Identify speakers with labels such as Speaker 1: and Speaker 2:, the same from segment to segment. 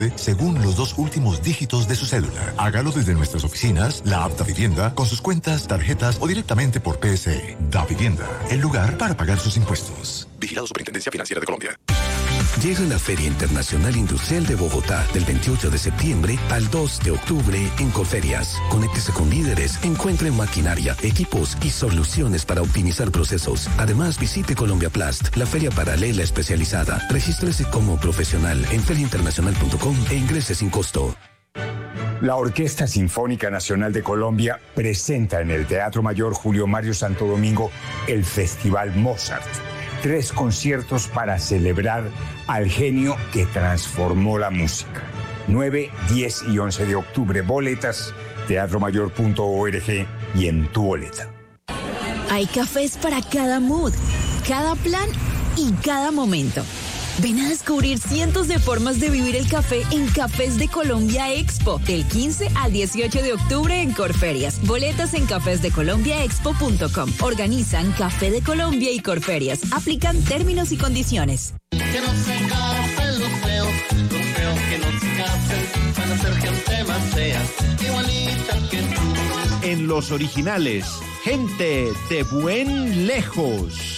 Speaker 1: según los 2 últimos dígitos de su cédula. Hágalo desde nuestras oficinas, la app Davivienda, con sus cuentas, tarjetas o directamente por PSE. Davivienda, el lugar para pagar sus impuestos. Vigilado Superintendencia Financiera de Colombia.
Speaker 2: Llega la Feria Internacional Industrial de Bogotá del 28 de septiembre al 2 de octubre en Corferias. Conéctese con líderes, encuentre maquinaria, equipos y soluciones para optimizar procesos. Además, visite Colombia Plast, la feria paralela especializada. Regístrese como profesional en feriainternacional.com e ingrese sin costo.
Speaker 3: La Orquesta Sinfónica Nacional de Colombia presenta en el Teatro Mayor Julio Mario Santo Domingo el Festival Mozart. 3 conciertos para celebrar al genio que transformó la música. 9, 10 y 11 de octubre. Boletas, teatromayor.org y en tu boleta.
Speaker 4: Hay cafés para cada mood, cada plan y cada momento. Ven a descubrir cientos de formas de vivir el café en Cafés de Colombia Expo, del 15 al 18 de octubre en Corferias. Boletas en cafesdecolombiaexpo.com. Organizan Café de Colombia y Corferias. Aplican términos y condiciones.
Speaker 5: Que no se casen los feos que no se casen, van a ser gente más fea, igualita que tú.
Speaker 6: En los originales, gente de buen lejos.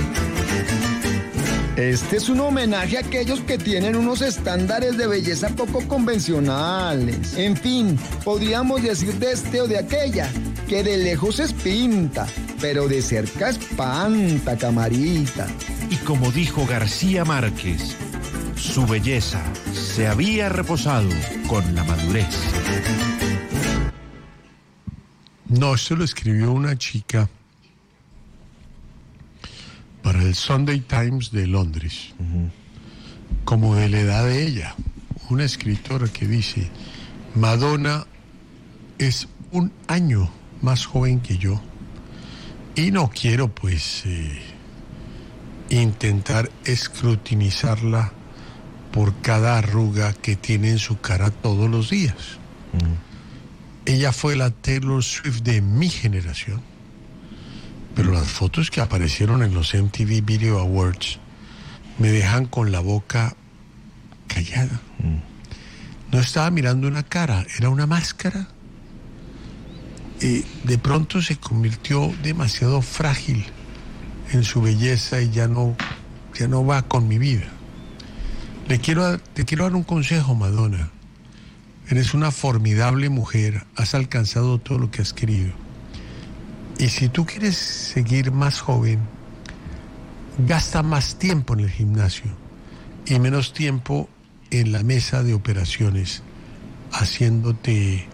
Speaker 7: Este es un homenaje a aquellos que tienen unos estándares de belleza poco convencionales. En fin, podríamos decir de este o de aquella, que de lejos es pinta, pero de cerca espanta, camarita.
Speaker 6: Y como dijo García Márquez, su belleza se había reposado con la madurez.
Speaker 8: No, esto lo escribió una chica para el Sunday Times de Londres, como de la edad de ella, una escritora que dice: Madonna es 1 año más joven que yo, y no quiero pues intentar escrutinizarla por cada arruga que tiene en su cara todos los días. Ella fue la Taylor Swift de mi generación, pero las fotos que aparecieron en los MTV Video Awards me dejan con la boca callada. No estaba mirando una cara, era una máscara. De pronto se convirtió demasiado frágil en su belleza y ya no va con mi vida. Te quiero dar un consejo, Madonna. Eres una formidable mujer, has alcanzado todo lo que has querido. Y si tú quieres seguir más joven, gasta más tiempo en el gimnasio y menos tiempo en la mesa de operaciones, haciéndote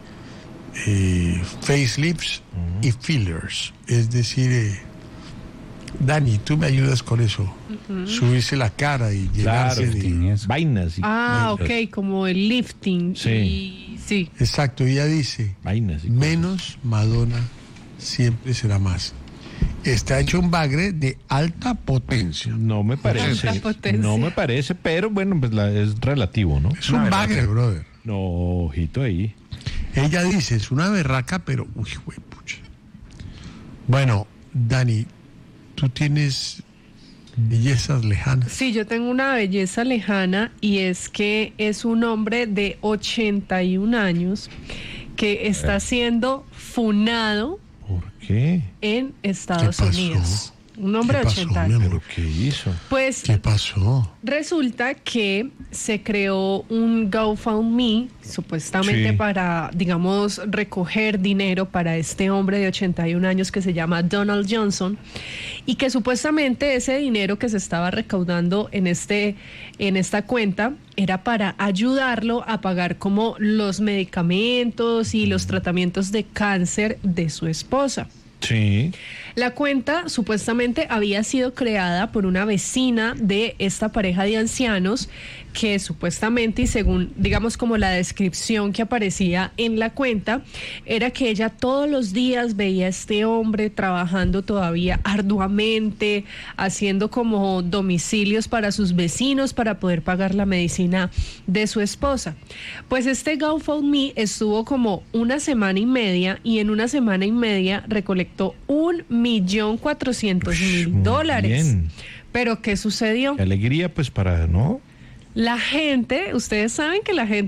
Speaker 8: facelifts y fillers. Es decir, Dani, tú me ayudas con eso. Subirse la cara y llenarse de
Speaker 9: vainas.
Speaker 10: Ok, como el lifting.
Speaker 9: Sí.
Speaker 10: Sí.
Speaker 8: Exacto, ella dice,
Speaker 9: vainas y
Speaker 8: menos Madonna siempre será más. Está hecho un bagre de alta potencia.
Speaker 9: No me parece.
Speaker 10: Alta potencia.
Speaker 9: No me parece, pero bueno, pues es relativo, ¿no?
Speaker 8: Es un bagre, brother.
Speaker 9: No, ojito ahí.
Speaker 8: Ella dice, es una berraca, pero uy, güey, pucha. Bueno, Dani, tú tienes bellezas lejanas.
Speaker 10: Sí, yo tengo una belleza lejana y es que es un hombre de 81 años que está siendo funado.
Speaker 9: ¿Por qué?
Speaker 10: En Estados Unidos. Un hombre de 80 años.
Speaker 9: ¿Pero qué hizo?
Speaker 10: Pues,
Speaker 8: ¿qué pasó?
Speaker 10: Resulta que se creó un GoFundMe, supuestamente para, digamos, recoger dinero para este hombre de 81 años que se llama Donald Johnson, y que supuestamente ese dinero que se estaba recaudando en esta cuenta era para ayudarlo a pagar como los medicamentos y los tratamientos de cáncer de su esposa.
Speaker 9: Sí.
Speaker 10: La cuenta supuestamente había sido creada por una vecina de esta pareja de ancianos que supuestamente, y según digamos como la descripción que aparecía en la cuenta, era que ella todos los días veía a este hombre trabajando todavía arduamente, haciendo como domicilios para sus vecinos para poder pagar la medicina de su esposa. Pues este GoFundMe estuvo como 1 semana y media, y en 1 semana y media recolectó $1.400.000.
Speaker 9: Bien.
Speaker 10: Pero ¿qué sucedió?
Speaker 9: Qué alegría, pues, para, ¿no?
Speaker 10: La gente, ustedes saben que la gente